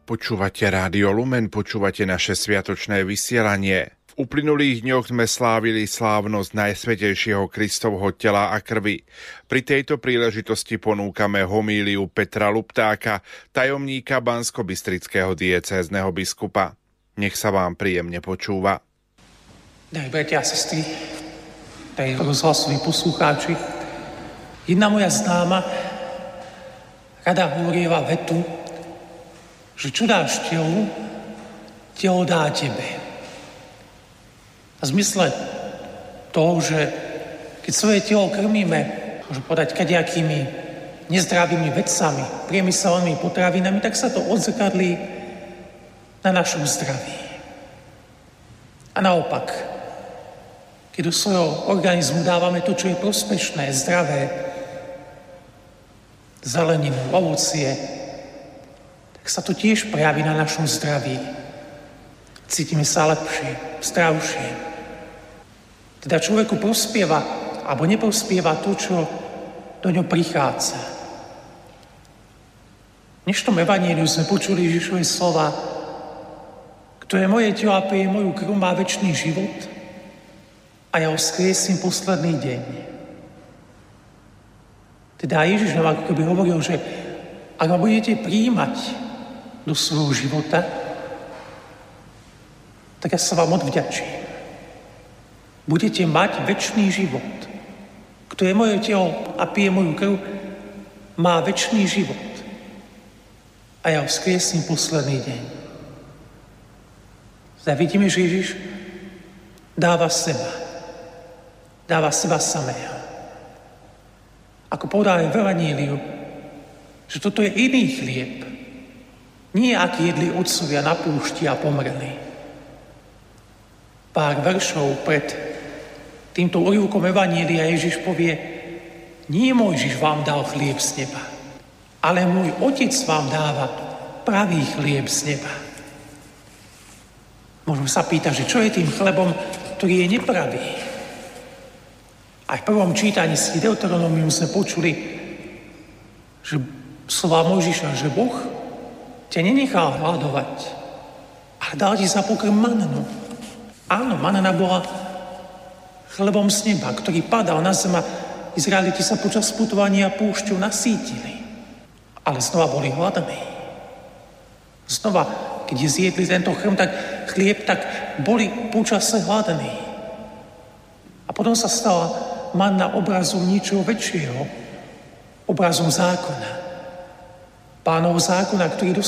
Počúvate Rádio Lumen, počúvate naše sviatočné vysielanie. V uplynulých dňoch sme slávili slávnosť Najsvätejšieho Kristovho tela a krvi. Pri tejto príležitosti ponúkame homíliu Petra Luptáka, tajomníka banskobystrického diecézneho biskupa. Nech sa vám príjemne počúva. Drahí bratia a sestry, drahí rozhlasoví poslucháči, jedna moja známa rada hovorieva vetu, že čo dáš telu, telo dá tebe. A v zmysle toho, že keď svoje telo krmíme, môžem povedať, kadejakými nezdravými vecami, priemyselnými potravinami, tak sa to odzrkadlí na našom zdraví. A naopak, keď do svojho organizmu dávame to, čo je prospešné, zdravé, zeleninu, ovocie, tak sa to tiež prejaví na našom zdraví. Cítime sa lepšie, zdravšie. Teda človeku prospieva alebo neprospieva to, čo do ňo prichádza. V dnešnom evanjeliu sme počuli Ježišove slova: kto je moje telo a pije moju krv, má večný život a ja ho vzkriesím posledný deň. Teda Ježiš nám ako keby hovoril, že ak ma budete prijímať do svojho života, tak ja sa vám odvďačím. Budete mať večný život. Kto je moje telo a pije moju krv, má večný život. A ja ho vzkriesím posledný deň. Zda vidíme, že Ježiš dáva seba. Dáva seba samého. Ako povedal v Evanjeliu, že toto je iný chlieb. Nie, aký jedli otcovia na púšti a pomreli. Pár veršov pred týmto úryvkom Evanjelia Ježiš povie: nie Mojžiš vám dal chlieb z neba, ale môj Otec vám dáva pravý chlieb z neba. Môžeme sa pýtať, že čo je tým chlebom, ktorý je nepravý? Aj v prvom čítaní z Deuteronomium sme počuli, že slova Mojžiša, že Boh ťa nenechal hľadovať, ale dal ti za pokrm mannu. Áno, manna bola chlebom z neba, ktorý padal na zem a Izraeliti sa počas putovania púšťou nasýtili. Ale znova boli hladní. Znova, keď zjedli tento chlieb, tak boli počase hladní. A potom sa stala manna obrazom ničoho väčšieho, obrazom zákona. Pánov zákona, ktorý